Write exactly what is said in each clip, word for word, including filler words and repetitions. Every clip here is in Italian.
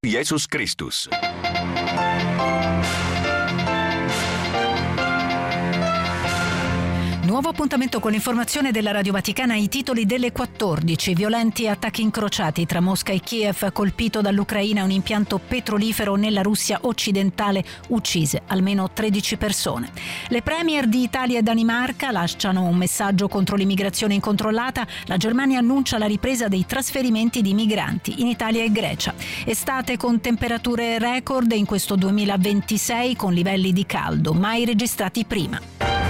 Jesus Christus. Nuovo appuntamento con l'informazione della Radio Vaticana ai titoli delle quattordici. Violenti attacchi incrociati tra Mosca e Kiev, colpito dall'Ucraina un impianto petrolifero nella Russia occidentale, uccise almeno tredici persone. Le premier di Italia e Danimarca lasciano un messaggio contro l'immigrazione incontrollata. La Germania annuncia la ripresa dei trasferimenti di migranti in Italia e Grecia. Estate con temperature record in questo duemilaventisei, con livelli di caldo mai registrati prima.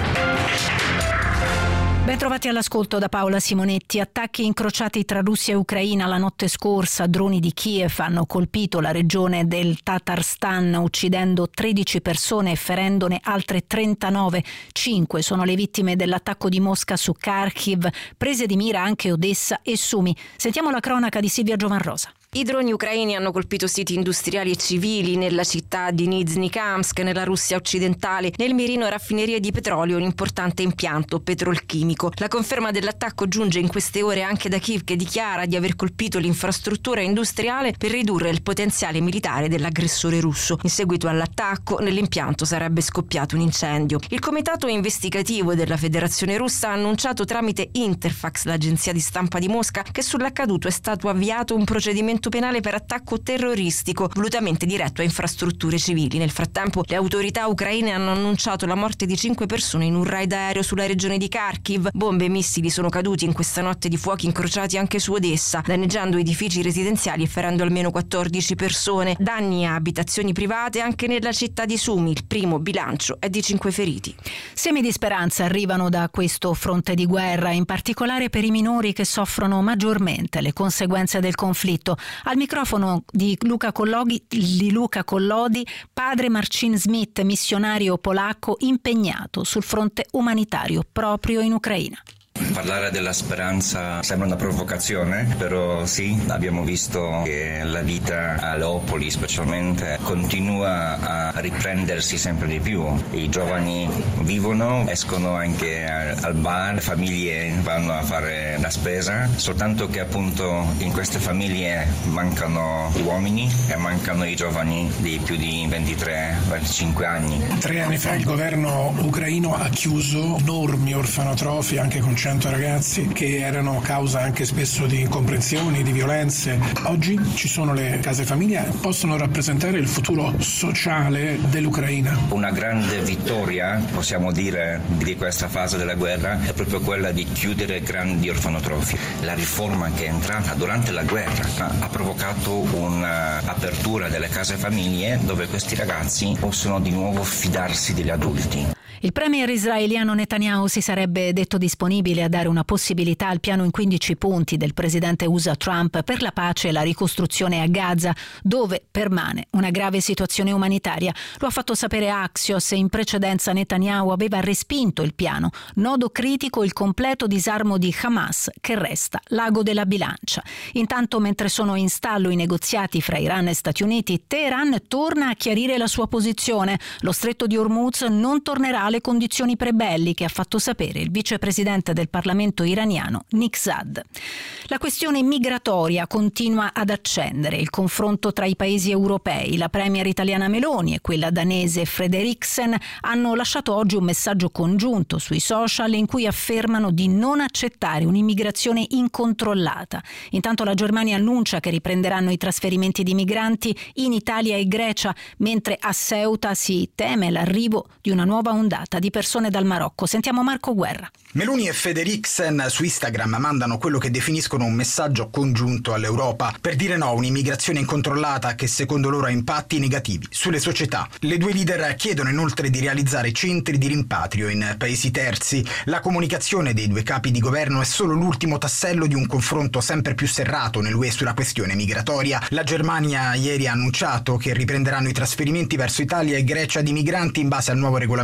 Ben trovati all'ascolto da Paola Simonetti. Attacchi incrociati tra Russia e Ucraina la notte scorsa. Droni di Kiev hanno colpito la regione del Tatarstan, uccidendo tredici persone e ferendone altre trentanove. Cinque sono le vittime dell'attacco di Mosca su Kharkiv, prese di mira anche Odessa e Sumi. Sentiamo la cronaca di Silvia Giovanrosa. I droni ucraini hanno colpito siti industriali e civili nella città di Nizhny-Kamsk, nella Russia occidentale. Nel mirino raffinerie di petrolio, un importante impianto petrolchimico. La conferma dell'attacco giunge in queste ore anche da Kiev, che dichiara di aver colpito l'infrastruttura industriale per ridurre il potenziale militare dell'aggressore russo. In seguito all'attacco, nell'impianto sarebbe scoppiato un incendio. Il comitato investigativo della Federazione Russa ha annunciato tramite Interfax, l'agenzia di stampa di Mosca, che sull'accaduto è stato avviato un procedimento penale per attacco terroristico volutamente diretto a infrastrutture civili. Nel frattempo, le autorità ucraine hanno annunciato la morte di cinque persone in un raid aereo sulla regione di Kharkiv. Bombe e missili sono caduti in questa notte di fuochi incrociati anche su Odessa, danneggiando edifici residenziali e ferendo almeno quattordici persone. Danni a abitazioni private anche nella città di Sumi. Il primo bilancio è di cinque feriti. Semi di speranza arrivano da questo fronte di guerra, in particolare per i minori che soffrono maggiormente le conseguenze del conflitto. Al microfono di Luca Collodi, di Luca Collodi, padre Marcin Smith, missionario polacco impegnato sul fronte umanitario proprio in Ucraina. Parlare della speranza sembra una provocazione, però sì, abbiamo visto che la vita a Leopoli specialmente continua a riprendersi sempre di più. I giovani vivono, escono anche al bar, le famiglie vanno a fare la spesa, soltanto che appunto in queste famiglie mancano gli uomini e mancano i giovani di più di ventitré venticinque anni. Tre anni fa il governo ucraino ha chiuso enormi orfanotrofi anche con cento ragazzi che erano causa anche spesso di incomprensioni, di violenze. Oggi ci sono le case famiglia, possono rappresentare il futuro sociale dell'Ucraina. Una grande vittoria, possiamo dire, di questa fase della guerra è proprio quella di chiudere grandi orfanotrofi. La riforma che è entrata durante la guerra ha provocato un'apertura delle case famiglie dove questi ragazzi possono di nuovo fidarsi degli adulti. Il premier israeliano Netanyahu si sarebbe detto disponibile a dare una possibilità al piano in quindici punti del presidente U S A Trump per la pace e la ricostruzione a Gaza, dove permane una grave situazione umanitaria. Lo ha fatto sapere Axios e in precedenza Netanyahu aveva respinto il piano. Nodo critico il completo disarmo di Hamas, che resta l'ago della bilancia. Intanto, mentre sono in stallo i negoziati fra Iran e Stati Uniti, Teheran torna a chiarire la sua posizione. Lo stretto di Hormuz non tornerà alle condizioni prebelliche, ha fatto sapere il vicepresidente del Parlamento iraniano Niksad. La questione migratoria continua ad accendere il confronto tra i paesi europei. La premier italiana Meloni e quella danese Frederiksen hanno lasciato oggi un messaggio congiunto sui social in cui affermano di non accettare un'immigrazione incontrollata. Intanto la Germania annuncia che riprenderanno i trasferimenti di migranti in Italia e Grecia, mentre a Ceuta si teme l'arrivo di una nuova ondata di persone dal Marocco. Sentiamo Marco Guerra. Meloni e Frederiksen su Instagram mandano quello che definiscono un messaggio congiunto all'Europa per dire no a un'immigrazione incontrollata che secondo loro ha impatti negativi sulle società. Le due leader chiedono inoltre di realizzare centri di rimpatrio in paesi terzi. La comunicazione dei due capi di governo è solo l'ultimo tassello di un confronto sempre più serrato nell'U E sulla questione migratoria. La Germania ieri ha annunciato che riprenderanno i trasferimenti verso Italia e Grecia di migranti in base al nuovo regolamento europeo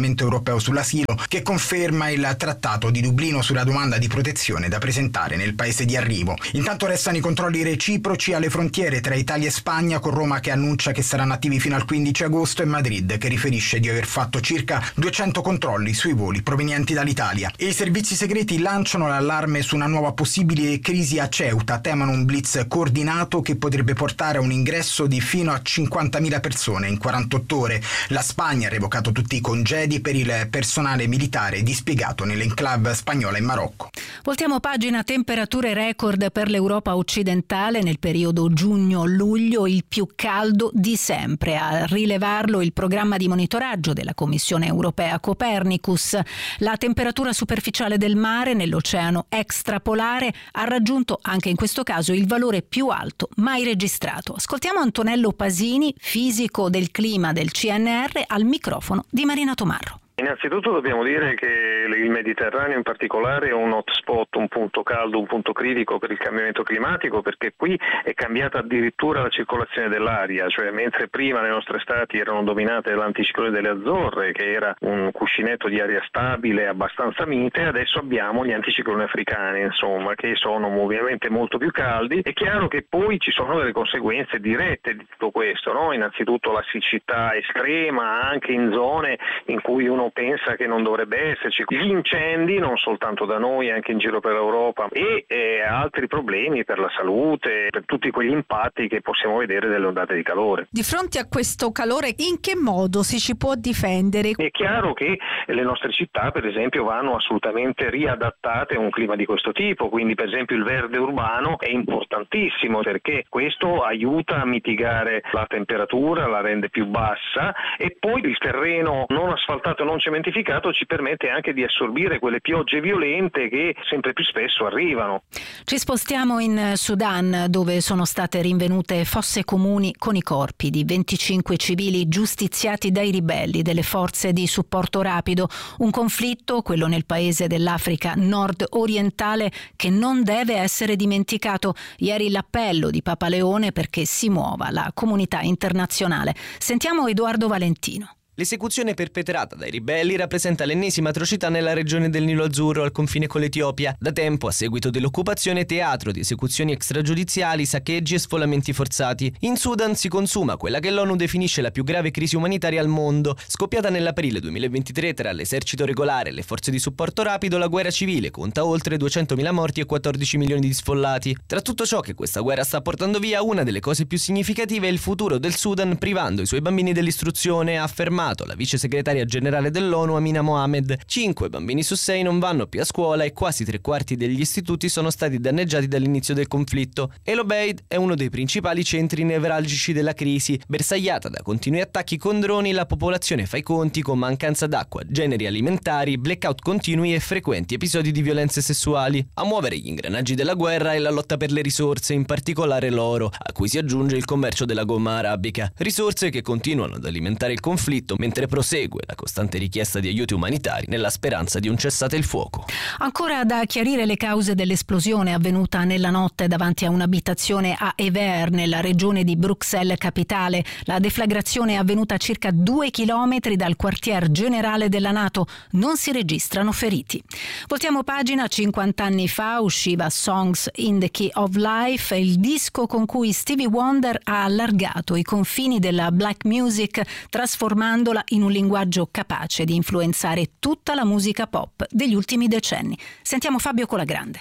europeo sull'asilo, che conferma il trattato di Dublino sulla domanda di protezione da presentare nel paese di arrivo. Intanto restano i controlli reciproci alle frontiere tra Italia e Spagna, con Roma che annuncia che saranno attivi fino al quindici agosto e Madrid che riferisce di aver fatto circa duecento controlli sui voli provenienti dall'Italia. E i servizi segreti lanciano l'allarme su una nuova possibile crisi a Ceuta, temano un blitz coordinato che potrebbe portare a un ingresso di fino a cinquantamila persone in quarantotto ore. La Spagna ha revocato tutti i congedi per il personale militare dispiegato nell'enclave spagnola in Marocco. Voltiamo pagina. Temperature record per l'Europa occidentale nel periodo giugno-luglio, il più caldo di sempre. A rilevarlo il programma di monitoraggio della Commissione europea Copernicus. La temperatura superficiale del mare nell'oceano extrapolare ha raggiunto anche in questo caso il valore più alto mai registrato. Ascoltiamo Antonello Pasini, fisico del clima del C N R, al microfono di Marina Tomarro. Innanzitutto dobbiamo dire che il Mediterraneo in particolare è un hotspot, un punto caldo, un punto critico per il cambiamento climatico, perché qui è cambiata addirittura la circolazione dell'aria, cioè mentre prima le nostre estati erano dominate dall'anticiclone delle Azzorre, che era un cuscinetto di aria stabile abbastanza mite, adesso abbiamo gli anticicloni africani, insomma, che sono ovviamente molto più caldi. È chiaro che poi ci sono delle conseguenze dirette di tutto questo, no? Innanzitutto la siccità estrema anche in zone in cui uno pensa che non dovrebbe esserci, gli incendi non soltanto da noi, anche in giro per l'Europa, e eh, altri problemi per la salute, per tutti quegli impatti che possiamo vedere delle ondate di calore. Di fronte a questo calore, in che modo si ci può difendere? È chiaro che le nostre città, per esempio, vanno assolutamente riadattate a un clima di questo tipo, quindi per esempio il verde urbano è importantissimo perché questo aiuta a mitigare la temperatura, la rende più bassa, e poi il terreno non asfaltato, non cementificato ci permette anche di assorbire quelle piogge violente che sempre più spesso arrivano. Ci spostiamo in Sudan, dove sono state rinvenute fosse comuni con i corpi di venticinque civili giustiziati dai ribelli delle forze di supporto rapido. Un conflitto, quello nel paese dell'Africa nord-orientale, che non deve essere dimenticato. Ieri l'appello di Papa Leone perché si muova la comunità internazionale. Sentiamo Edoardo Valentino. L'esecuzione perpetrata dai ribelli rappresenta l'ennesima atrocità nella regione del Nilo Azzurro al confine con l'Etiopia. Da tempo, a seguito dell'occupazione, teatro di esecuzioni extragiudiziali, saccheggi e sfollamenti forzati. In Sudan si consuma quella che l'ONU definisce la più grave crisi umanitaria al mondo. Scoppiata nell'aprile duemilaventitré tra l'esercito regolare e le forze di supporto rapido, la guerra civile conta oltre duecentomila morti e quattordici milioni di sfollati. Tra tutto ciò che questa guerra sta portando via, una delle cose più significative è il futuro del Sudan, privando i suoi bambini dell'istruzione, ha affermato la vice segretaria generale dell'ONU Amina Mohamed. Cinque bambini su sei non vanno più a scuola e quasi tre quarti degli istituti sono stati danneggiati dall'inizio del conflitto. El Obeid è uno dei principali centri nevralgici della crisi. Bersagliata da continui attacchi con droni, la popolazione fa i conti con mancanza d'acqua, generi alimentari, blackout continui e frequenti episodi di violenze sessuali. A muovere gli ingranaggi della guerra è la lotta per le risorse, in particolare l'oro, a cui si aggiunge il commercio della gomma arabica. Risorse che continuano ad alimentare il conflitto mentre prosegue la costante richiesta di aiuti umanitari nella speranza di un cessate il fuoco. Ancora da chiarire le cause dell'esplosione avvenuta nella notte davanti a un'abitazione a Evere, nella regione di Bruxelles capitale. La deflagrazione è avvenuta a circa due chilometri dal quartier generale della NATO. Non si registrano feriti. Voltiamo pagina. cinquanta anni fa usciva Songs in the Key of Life, il disco con cui Stevie Wonder ha allargato i confini della black music, trasformando in un linguaggio capace di influenzare tutta la musica pop degli ultimi decenni. Sentiamo Fabio Colagrande.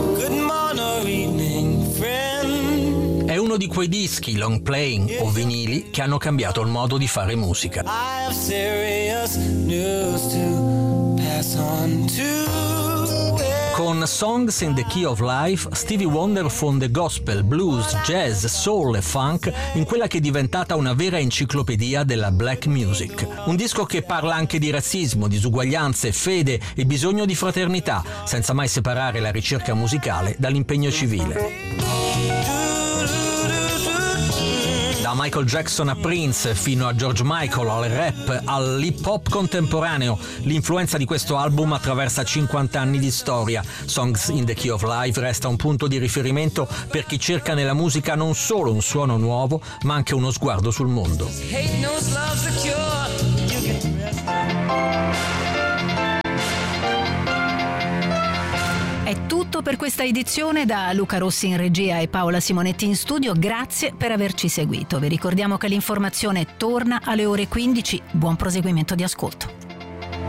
È uno di quei dischi long playing o vinili che hanno cambiato il modo di fare musica. Con Songs in the Key of Life, Stevie Wonder fonde gospel, blues, jazz, soul e funk in quella che è diventata una vera enciclopedia della black music. Un disco che parla anche di razzismo, disuguaglianze, fede e bisogno di fraternità, senza mai separare la ricerca musicale dall'impegno civile. Da Michael Jackson a Prince, fino a George Michael, al rap, all'hip hop contemporaneo, l'influenza di questo album attraversa cinquanta anni di storia. Songs in the Key of Life resta un punto di riferimento per chi cerca nella musica non solo un suono nuovo, ma anche uno sguardo sul mondo. tutto per questa edizione. Da Luca Rossi in regia e Paola Simonetti in studio, grazie per averci seguito. Vi ricordiamo che l'informazione torna alle ore quindici. Buon proseguimento di ascolto.